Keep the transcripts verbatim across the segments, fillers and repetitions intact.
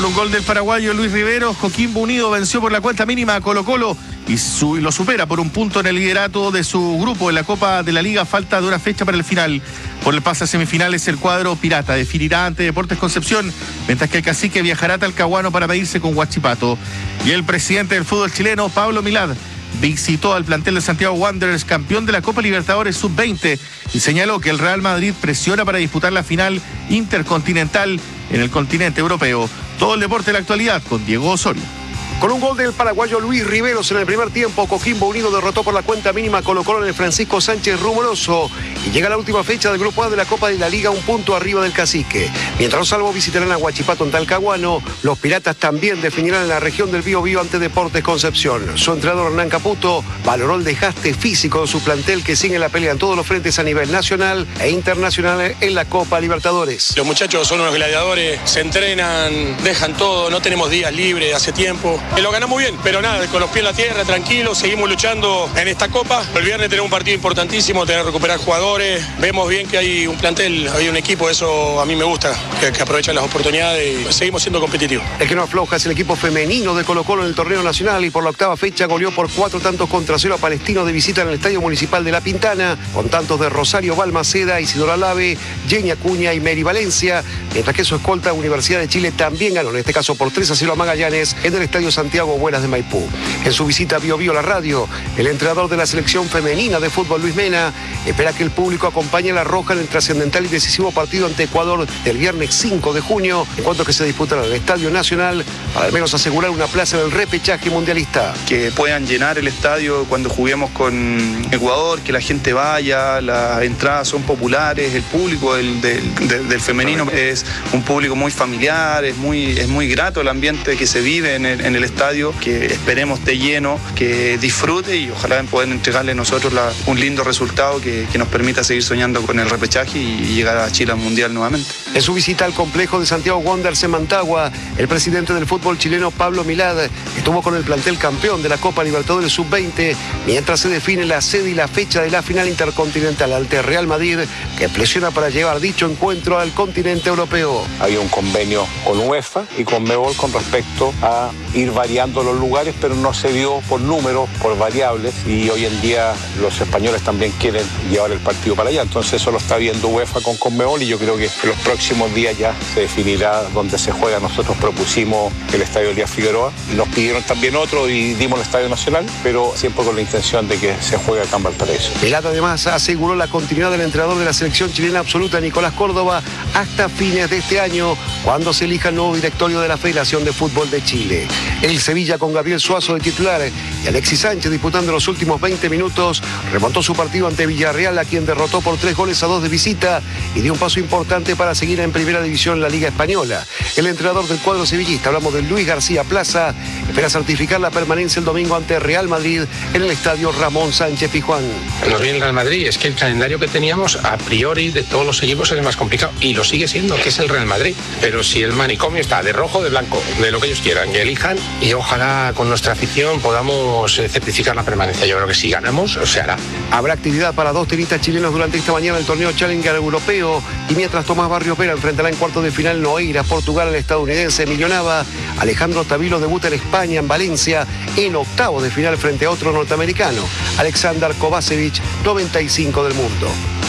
Con un gol del paraguayo Luis Rivero, Coquimbo Unido venció por la cuenta mínima a Colo-Colo y, su, y lo supera por un punto en el liderato de su grupo en la Copa de la Liga. Falta de una fecha para el final. Por el pase a semifinales, el cuadro pirata definirá ante Deportes Concepción, mientras que el Cacique viajará a Talcahuano para medirse con Huachipato. Y el presidente del fútbol chileno, Pablo Milad, visitó al plantel de Santiago Wanderers, campeón de la Copa Libertadores sub veinte, y señaló que el Real Madrid presiona para disputar la final intercontinental en el continente europeo. Todo el deporte de la actualidad con Diego Osorio. Con un gol del paraguayo Luis Riveros en el primer tiempo, Coquimbo Unido derrotó por la cuenta mínima a Colo-Colo en el Francisco Sánchez Rumoroso y llega la última fecha del Grupo A de la Copa de la Liga, un punto arriba del Cacique. Mientras los salvos visitarán a Huachipato en Talcahuano, los Piratas también definirán en la región del Biobío ante Deportes Concepción. Su entrenador Hernán Caputo valoró el desgaste físico de su plantel, que sigue la pelea en todos los frentes a nivel nacional e internacional en la Copa Libertadores. Los muchachos son unos gladiadores, se entrenan, dejan todo, no tenemos días libres hace tiempo. Lo ganamos bien, pero nada, con los pies en la tierra, tranquilos, seguimos luchando en esta Copa. El viernes tenemos un partido importantísimo, tener que recuperar jugadores. Vemos bien que hay un plantel, hay un equipo, eso a mí me gusta, que, que aprovechan las oportunidades y seguimos siendo competitivos. El que no afloja es el equipo femenino de Colo-Colo en el torneo nacional y por la octava fecha goleó por cuatro tantos contra cero a Palestino de visita en el Estadio Municipal de La Pintana, con tantos de Rosario Balmaceda, Isidora Lave, Jenny Acuña y Mary Valencia, mientras que su escolta Universidad de Chile también ganó, en este caso por tres a cero a Magallanes en el Estadio Santiago Buenas de Maipú. En su visita a Bio Bio la radio, el entrenador de la selección femenina de fútbol, Luis Mena, espera que el público acompañe a la Roja en el trascendental y decisivo partido ante Ecuador del viernes cinco de junio, en cuanto que se disputará en el Estadio Nacional, para al menos asegurar una plaza en el repechaje mundialista. Que puedan llenar el estadio cuando juguemos con Ecuador, que la gente vaya, las entradas son populares, el público del, del, del, del femenino es un público muy familiar, es muy, es muy grato el ambiente que se vive en el, en el estadio, que esperemos esté lleno, que disfrute y ojalá poder entregarle nosotros la, un lindo resultado que, que nos permita seguir soñando con el repechaje y llegar a Chile al Mundial nuevamente. En su visita al complejo de Santiago Wanderers en Mantagua, el presidente del fútbol chileno, Pablo Milad, estuvo con el plantel campeón de la Copa Libertadores sub veinte, mientras se define la sede y la fecha de la final intercontinental ante Real Madrid, que presiona para llevar dicho encuentro al continente europeo. Había un convenio con UEFA y con Conmebol con respecto a ir variando los lugares, pero no se dio por números, por variables, y hoy en día los españoles también quieren llevar el partido para allá. Entonces eso lo está viendo UEFA con Conmebol y yo creo que en los próximos días ya se definirá dónde se juega. Nosotros propusimos el Estadio Elías Figueroa y nos pidieron también otro y dimos el Estadio Nacional, pero siempre con la intención de que se juegue acá en Valparaíso. Milad además aseguró la continuidad del entrenador de la selección chilena absoluta, Nicolás Córdoba, hasta fines de este año, cuando se elija el nuevo directorio de la Federación de Fútbol de Chile. El Sevilla, con Gabriel Suazo de titular y Alexis Sánchez disputando los últimos veinte minutos, remontó su partido ante Villarreal, a quien derrotó por tres goles a dos de visita y dio un paso importante para seguir en primera división en la Liga Española. El entrenador del cuadro sevillista, hablamos de Luis García Plaza, espera certificar la permanencia el domingo ante Real Madrid en el estadio Ramón Sánchez Pizjuán. Nos viene el Real Madrid, es que el calendario que teníamos a priori de todos los equipos es el más complicado y lo sigue siendo, que es el Real Madrid. Pero si el manicomio está de rojo, de blanco, de lo que ellos quieran, que elijan, y ojalá con nuestra afición podamos certificar la permanencia. Yo creo que si ganamos, se hará. Habrá actividad para dos tenistas chilenos durante esta mañana en el torneo Challenger europeo, y mientras Tomás Barrios Vera enfrentará en cuartos de final Noeira, Portugal, al estadounidense Emilio Nava, Alejandro Tavilo debuta en España, en Valencia, en octavos de final frente a otro norteamericano, Alexander Kovacevic, noventa y cinco del mundo.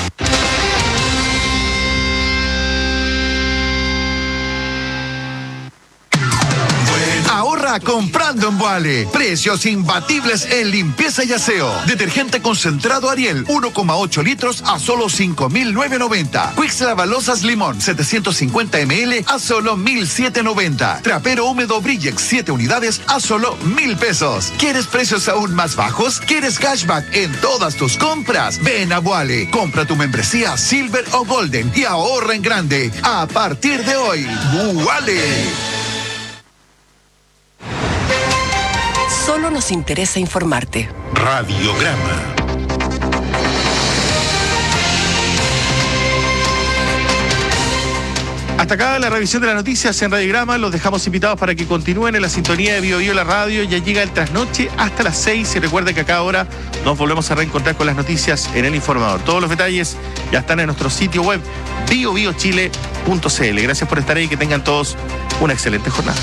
Ahorra comprando en Boale. Precios imbatibles en limpieza y aseo. Detergente concentrado Ariel, uno coma ocho litros a solo cinco mil novecientos noventa. Quicks Lavalosas Limón, setecientos cincuenta mililitros a solo mil setecientos noventa. Trapero húmedo Brillex, siete unidades a solo mil pesos. ¿Quieres precios aún más bajos? ¿Quieres cashback en todas tus compras? Ven a Boale. Compra tu membresía Silver o Golden y ahorra en grande. A partir de hoy, Boale. Solo nos interesa informarte. Radiograma. Hasta acá la revisión de las noticias en Radiograma. Los dejamos invitados para que continúen en la sintonía de Bio Bio la radio. Ya llega el trasnoche hasta las seis y recuerde que a cada hora nos volvemos a reencontrar con las noticias en El Informador. Todos los detalles ya están en nuestro sitio web bio bio chile punto c l. Gracias por estar ahí y que tengan todos una excelente jornada.